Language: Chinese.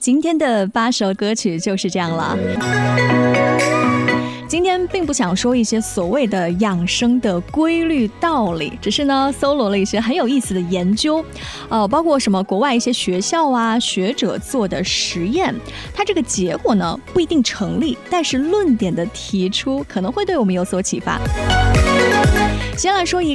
今天的8首歌曲就是这样了。今天并不想说一些所谓的养生的规律道理，只是呢搜罗了一些很有意思的研究，包括什么国外一些学校啊学者做的实验，它这个结果呢不一定成立，但是论点的提出可能会对我们有所启发。先来说一